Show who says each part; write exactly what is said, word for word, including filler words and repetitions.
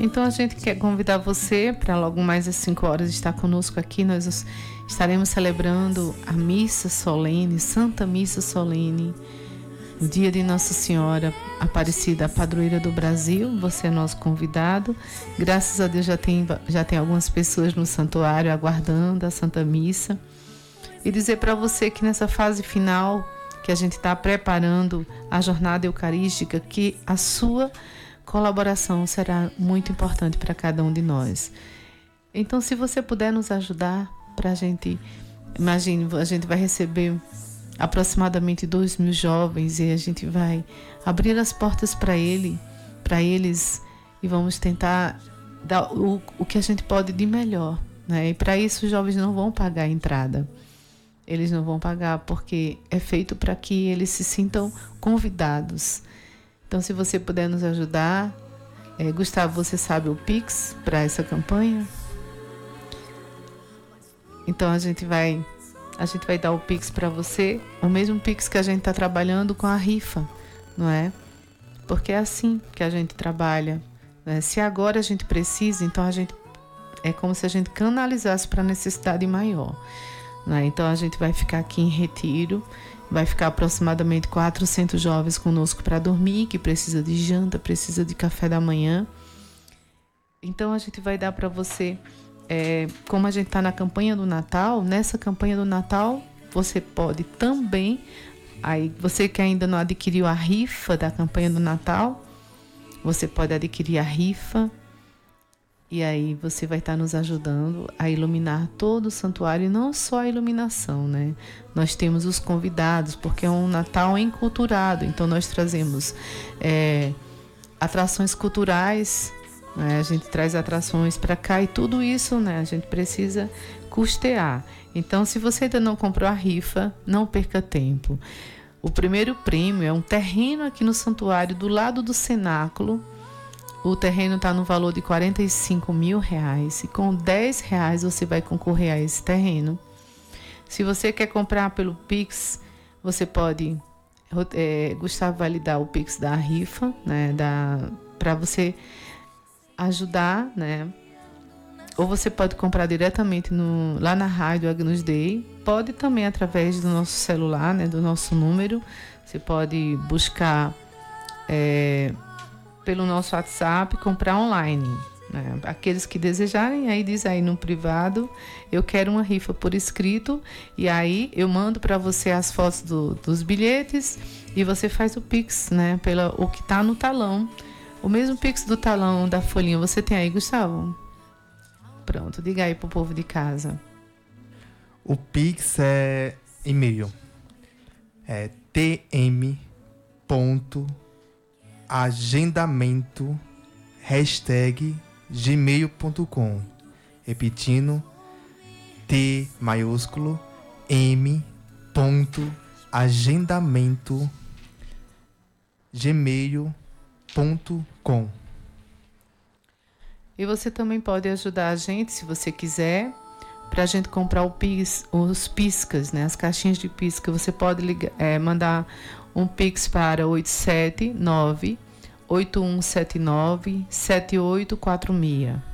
Speaker 1: Então a gente quer convidar você para logo mais às cinco horas estar conosco aqui. Nós estaremos celebrando a missa solene, Santa Missa Solene, o dia de Nossa Senhora Aparecida, a padroeira do Brasil. Você é nosso convidado. Graças a Deus já tem, já tem algumas pessoas no santuário aguardando a Santa Missa. E dizer para você que nessa fase final, que a gente está preparando a jornada eucarística, que a sua colaboração será muito importante para cada um de nós. Então, se você puder nos ajudar, para a gente, imagine, a gente vai receber aproximadamente dois mil jovens e a gente vai abrir as portas para ele, para eles, e vamos tentar dar o, o que a gente pode de melhor, né? E para isso os jovens não vão pagar a entrada. Eles não vão pagar porque é feito para que eles se sintam convidados. Então, se você puder nos ajudar, é, Gustavo, você sabe o Pix para essa campanha? Então, a gente vai, a gente vai dar o Pix para você, o mesmo Pix que a gente está trabalhando com a rifa, não é? Porque é assim que a gente trabalha, né? Se agora a gente precisa, então a gente é como se a gente canalizasse para a necessidade maior. Né? Então a gente vai ficar aqui em retiro, vai ficar aproximadamente quatrocentos jovens conosco para dormir, que precisa de janta, precisa de café da manhã. Então a gente vai dar para você, é, como a gente está na campanha do Natal, nessa campanha do Natal você pode também, aí você que ainda não adquiriu a rifa da campanha do Natal, você pode adquirir a rifa. E aí você vai estar nos ajudando a iluminar todo o santuário, e não só a iluminação, né? Nós temos os convidados, porque é um Natal enculturado, então nós trazemos é, atrações culturais, né? A gente traz atrações para cá e tudo isso, né? A gente precisa custear. Então, se você ainda não comprou a rifa, não perca tempo. O primeiro prêmio é um terreno aqui no santuário, do lado do cenáculo. O terreno está no valor de quarenta e cinco mil reais, e com dez reais você vai concorrer a esse terreno. Se você quer comprar pelo Pix, você pode, é, Gustavo vai lhe dar o Pix da rifa, né, para você ajudar, né? Ou você pode comprar diretamente no, lá na rádio Agnus Dei, pode também através do nosso celular, né, do nosso número. Você pode buscar é, pelo nosso WhatsApp, comprar online, né? Aqueles que desejarem, aí diz aí no privado, eu quero uma rifa por escrito, e aí eu mando para você as fotos do, dos bilhetes, e você faz o Pix, né, pela, o que está no talão, o mesmo Pix do talão da folhinha. Você tem aí, Gustavo? Pronto, diga aí pro povo de casa.
Speaker 2: O Pix é e-mail, é tm ponto agendamento hashtag gmail ponto com. Repetindo, T maiúsculo M ponto agendamento gmail ponto com.
Speaker 1: E você também pode ajudar a gente, se você quiser, para a gente comprar o pis, os piscas, né? As caixinhas de pisca. Você pode ligar, é, mandar um Pix para oito sete nove, oito um sete nove, sete oito quatro seis.